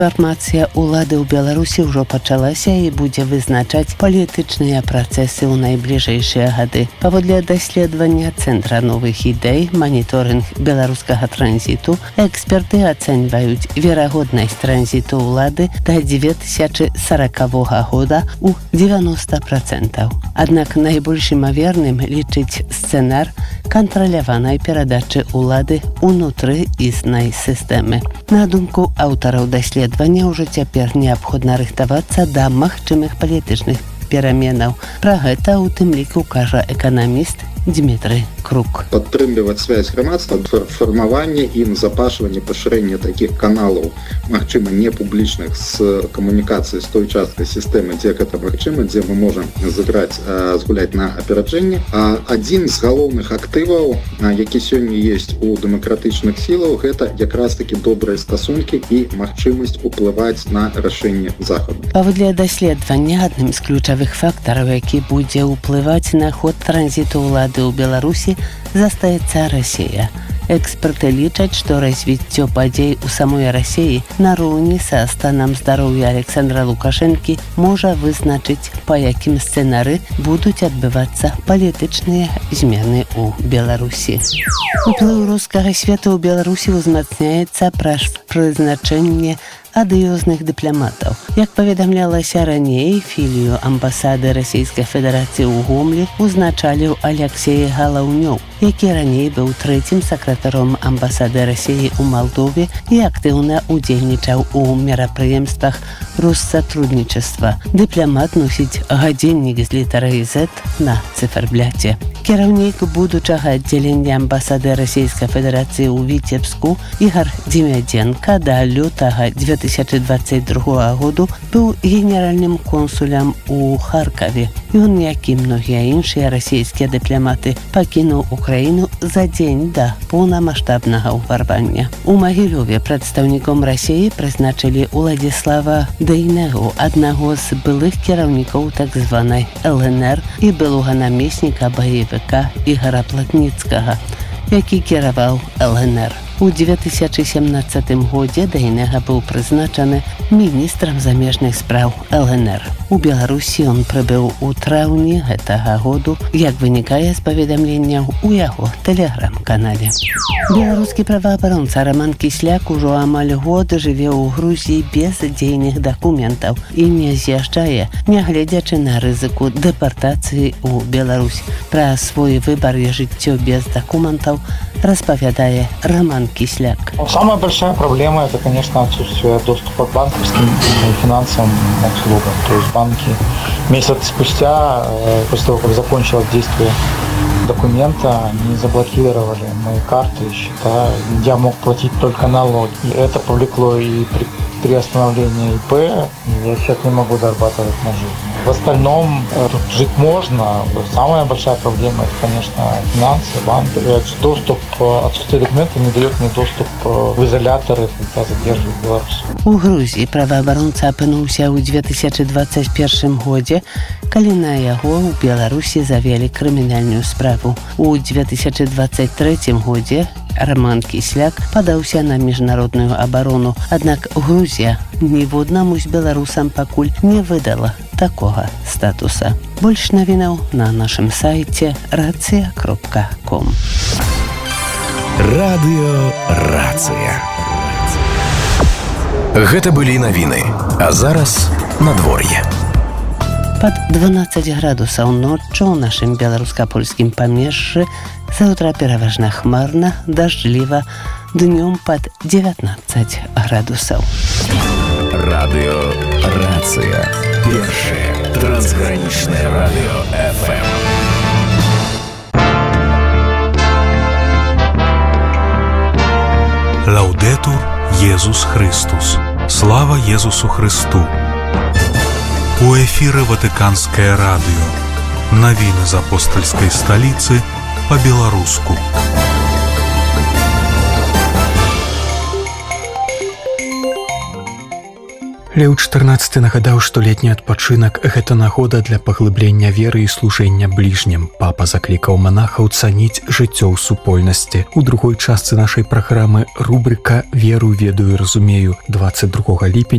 Трансфармацыя ўлады ў Беларусі ўжо пачалася і будзе вызначаць палітычныя працэсы ў найбліжэйшыя гады. Паводле даследавання Цэнтра новых ідэй маніторынг беларускага транзіту, эксперты ацэньваюць верагоднасць транзіту ўлады да 2040 года ў 90%. Аднак найбольш імаверным лічыць сцэнар кантраляванай перадачы ўлады ўнутры існай сістэмы. На думку аўтараў даследавання, ўжо цяпер неабходна рыхтавацца да магчымых палітычных пераменаў. Пра гэта ў тым ліку кажа эканаміст Дмитрий Круг. Подтрымліваць связь грамадства, фармаванне і назапашванне пашырэння такіх каналаў, магчыма, не публічных, з камунікацыі з той часткай сістэмы, дзе гэта магчыма, дзе мы можам згуляць на апераджэнне. Адзін з галоўных актываў, які сёння ёсць у дэмакратычных сілах, гэта якраз такі добрыя стасункі і магчымасць уплываць на рашэнне захаду. Паводле даследавання, адным з ключавых фактараў, які будзе ўплываць на ход транзіту ўлады у Беларусі, застаецца Расія. Эксперты лічаць, што развіццё падзей у самой Расіі нароўні са станам здароўя Александра Лукашэнкі можа вызначыць, па якім сцэнары будуць адбывацца палітычныя змены ў Беларусі. Уплыў рускага свету ў Беларусі ўзмацняецца праз прызначэнне адыёзных дыпламатаў. Як паведамлялася раней, філію амбасады Расійскай Федэрацыі ў Гомлі узначаліў Алексей Галаўнёў, які раней быў трэцім сакратаром амбасады Расіі ў Малдове і актыўна удзельнічаў у мерапрыемствах Россатруднічества. Дыпламат носіць гадзіннік з літарай Z на цыфербляце. Кіраўнік будучага аддзялення амбасады Расійскай Федэрацыі ў Віцебску Ігор Дзімядзенка да лютага 2022 году быў генеральным консулем у Харкаве. Ён, як і многія іншыя расійскія дыпламаты, пакінуў Украіну за дзень да поўнамаштабнага ўварвання. У Магілёве прадстаўніком Расіі прызначылі Уладзіслава Дейнегу, аднаго з былых кіраўнікоў так званай ЛНР і былога намесніка баевіка Ігора Платніцкага, які кіраваў ЛНР. У 2017 годзе Дейнега быў прызначаны міністрам замежных спраў ЛНР. У Беларусі ён прыбыў у траўні гэтага году, як вынікае з паведамленняў у яго тэлеграм-канале. Беларускі праваабаронца Роман Кісляк ужо амаль год жыве ў Грузіі без дзейных дакументаў і не з'язджае, нягледзячы на рызыку дэпартацыі ў Беларусь. Пра свой выбар і жыццё без дакументаў распавядае Роман Кисляк. Самая большая проблема — это, конечно, отсутствие доступа к банковским и финансовым услугам. То есть банки месяц спустя, после того, как закончилось действие документа, они заблокировали мои карты и счета. Я мог платить только налоги. И это повлекло и при остановлении ИП. Я сейчас не могу зарабатывать на жизнь. В остальном тут жить можно. Самая большая проблема — это, конечно, финансы, банки. Доступ, отсутствие документов не дает мне доступ в изоляторы, когда задерживают Беларусь. У Грузіі праваабаронца апынуўся ў 2021 годзе, калі на яго ў Беларусі завялі крымінальную справу. У 2023 годзе Роман Кісляк падаўся на міжнародную абарону, аднак Грузія ніводнаму з беларусам пакуль не выдала такога статуса. Больш навінаў на нашым сайце racja.com. Радыё Рацыя. Гэта былі навіны, а зараз надвор'е. Пад 12 градусаў ноччу ў нашым беларуска-польскім памежжы, заўтра пераважна хмарна, дажджліва, днём пад 19 градусаў. Радыё Рацыя. Першае трансгранічнае радыё FM. Лаудетур Єсус Христос. Слава Єсусу Христу. У эфіры Ватыканскае радыё. Навіны з апостальскай сталіцы па-беларуску. Леў XIV нагадаў, што летні адпачынак – гэта нагода для паглыблення веры і служэння бліжнім. Папа заклікаў манахаў цаніць жыццё ў супольнасці. У другой частцы нашай праграмы рубрыка «Веру, ведаю, разумею» 22 ліпеня